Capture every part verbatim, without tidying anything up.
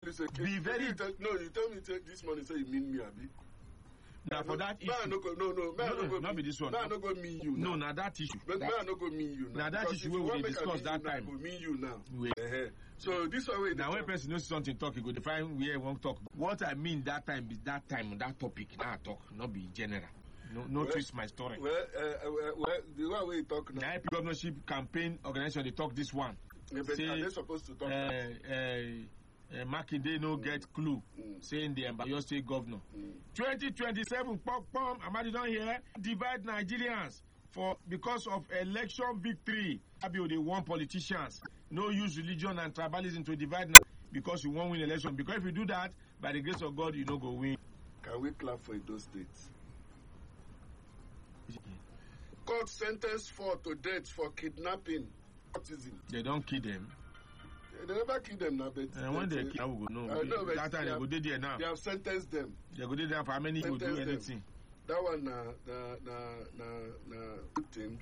be very. You tell, no, you tell me tell, this morning say you mean me, Abi. Now for that issue. Man, no go, no, no, man, no, no, go not be this one. Man, no go mean you. No, now now that issue. But that, man, no go mean you now. Now that issue we will discuss that now, time. Go mean you now. Wait. Uh-huh. So this one way. Now when person knows something talk, he go define where he won't talk. What I mean that time is that time on that topic. Now I talk, not be general. No, no well, twist my story. Well, uh, well, well, the one way you talk now. Now, governorship campaign organization they talk this one. Yeah, but say, are they supposed to talk? Uh, uh, uh, Makinde no mm. get clue mm. saying the Embayo State governor. Mm. twenty twenty-seven, pom pom. Amadi don't hear divide Nigerians for because of election victory. Abio they want politicians. No use religion and tribalism to divide because you won't win election. Because if you do that, by the grace of God, you don't go win. Can we clap for those states? Court sentenced four to death for kidnapping. Autism. They don't kill them. They never kill them now, but uh, when they kill, we go know. Uh, no, that time they go do there now. They have sentenced them. They go do there for how many will do anything. Them. That one, na na na na na good thing.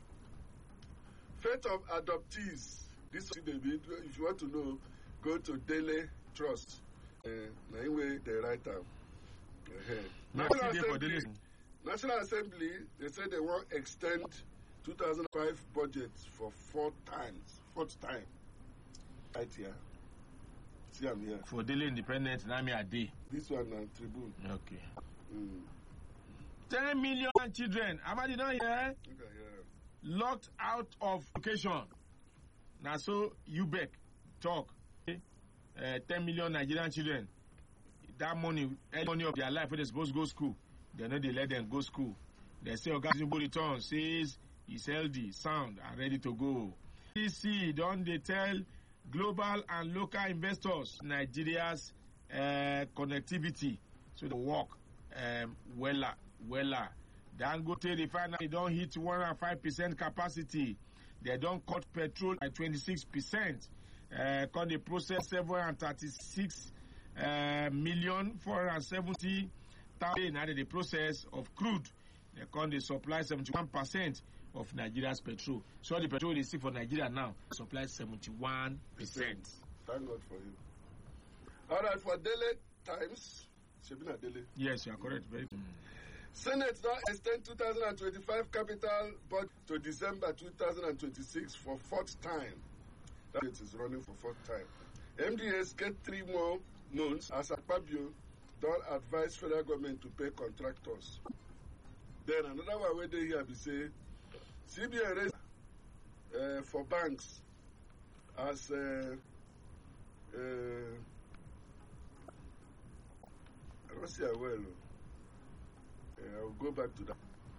Fate of adoptees. This David, if you want to know, go to Daily Trust. Uh, na way they write down. Uh-huh. National Assembly. National Assembly. They say they want to extend two thousand five budget for four times. Fourth time. Right here. See, I'm here. For Daily Independent, Nami a day. This one on Tribune. Okay. Mm. Ten million children. Amadi don't hear? Okay, yeah. Locked out of education. Now, so U B E C talk. Uh, ten million Nigerian children. That money, any money of their life, when they're supposed to go to school, they know they let them go to school. They say, Oga return says he's healthy, sound, and ready to go. C C, don't they tell global and local investors Nigeria's uh, connectivity so they work um, wella, wella. Dangote refinery don't hit one hundred five percent capacity. They don't cut petrol by twenty-six percent. Uh, cut the process seven hundred thirty-six uh, million four hundred seventy thousand out of the process of crude. They cut the supply seventy-one percent of Nigeria's petrol. So the petrol they see for Nigeria now supplies seventy-one percent. Thank God for you. All right, for Daily Times, Shebina Daily. Yes, you are correct. Very good. Senate now extend two thousand twenty-five capital budget to December two thousand twenty-six for fourth time. That it is running for fourth time. M D S get three more months as Akpabio don't advise federal government to pay contractors. Then another one where they here be say C B N raised uh, for banks as uh, uh, I don't see how well. Uh, I will go back to that.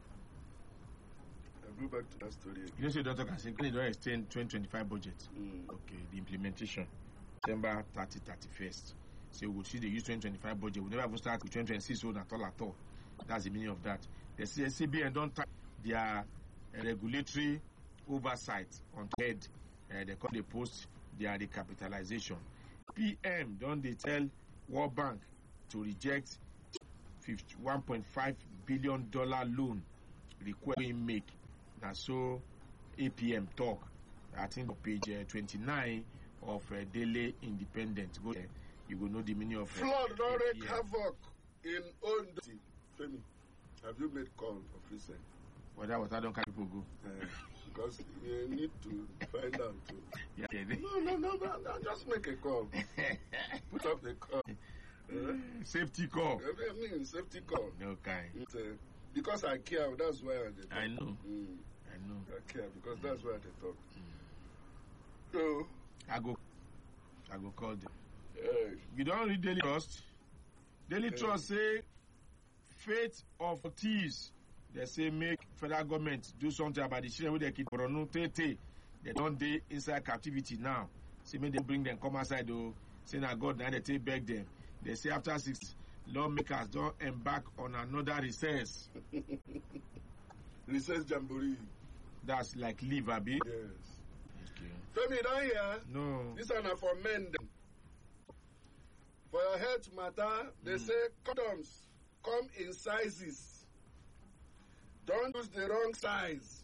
I'll go back to that story again. You know, so Doctor can say, can you don't extend twenty twenty-five budget? Mm. Okay, the implementation, December thirtieth, thirty-first. So we'll see the use twenty twenty-five budget. We'll never even start with twenty twenty-six at all at all. That's the meaning of that. The C B N don't touch their regulatory oversight on head. Uh, they call the post their recapitalization. P M don't they tell World Bank to reject one point five billion dollars loan request we make. Now so A P M talk. I think on page uh, twenty-nine of uh, Daily Independent. Go there, you will know the meaning of uh, flood don't wreak havoc in Ondo. Femi, have you made call of recent? Well, that was I don't carry people go. Uh, because you need to find out too. Yeah. No, no, no, no, no, just make a call. Put up the call. Uh, safety call. I mean, safety call. Okay. Uh, because I care, that's why I did. I know. Mm. I know. I care because mm. that's why they talk. Mm. So I go. I go call them. Uh, you don't read Daily Trust. Daily uh, Trust say fate of thieves. They say make federal government do something about the children with their kids. They don't they inside captivity now. Say make they bring them come outside though. Say now God now they take back them. They say after six lawmakers don't embark on another recess. Recess jamboree. That's like leave, Abi. Yes. Okay. Femi, down here. No. This one are for men. For your health matter, they mm. say condoms come in sizes. Don't use the wrong size.